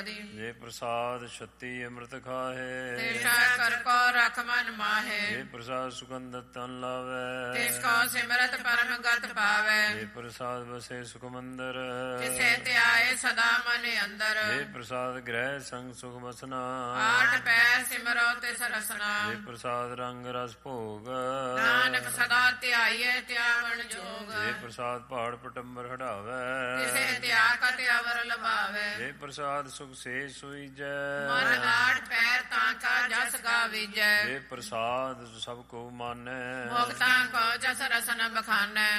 ਜੇ ਪ੍ਰਸਾਦ ਛੱਤੀ ਅੰਮ੍ਰਿਤ ਖਾਹੇ, ਤਿਸਾ ਕਰ ਕੋ ਰਖ ਮਨ ਮਾਹੇ। ਜੇ ਪ੍ਰਸਾਦ ਸੁਗੰਧਿਤ ਤਨ ਲਾਵੇ, ਤਿਸ ਕੋ ਸਿਮਰਤ ਪਰਮ ਗਤ ਪਾਵੇ। ਜੇ ਪ੍ਰਸਾਦ ਵਸੇ ਸੁਖ ਮੰਦਰ, ਤਿਸੇ ਧਿਆਏ ਸਦਾ ਮਨ ਅੰਦਰ। ਜੇ ਪ੍ਰਸਾਦ ਗ੍ਰਹਿ ਸੰਗ ਸੁਖ ਬਸਨਾ, ਆਠ ਪੈਰ ਸਿਮਰੋ ਤਿਸ ਰਸਨਾ। ਜੇ ਪ੍ਰਸਾਦ ਰੰਗ ਰਸ ਭੋਗ, ਨਾਨਕ ਸਦਾ ਧਿਆਈਏ ਧਿਆਵਣ ਜੋਗ। ਜੇ ਪ੍ਰਸਾਦ ਪਹਾੜ ਪਟੰਬਰ ਹਟਾਵੇ, ਤਿਸੇ ਧਿਆ ਕਤਿ ਅਵਰ ਲਭਾਵੇ। ਜੇ ਪ੍ਰਸਾਦ ਸੁਖ ਸੇ ਸੁਈਜੈ, ਮਨ ਆਠ ਪੈਰ ਤਾਂ ਕਾ ਜਸ ਗਾਵੀਜੈ। ਜੇ ਪ੍ਰਸਾਦ ਸਭ ਕੋ ਮਾਨੈ, ਭੋਗਤਾਂ ਕੋ ਜਸ ਰਸਨ ਬਖਾਨੈ।